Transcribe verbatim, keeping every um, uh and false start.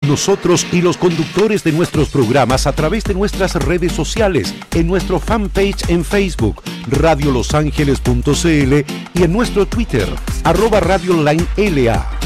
nosotros y los conductores de nuestros programas a través de nuestras redes sociales, en nuestro fanpage en Facebook, radio los ángeles punto c l, y en nuestro Twitter, arroba Radio Online L A.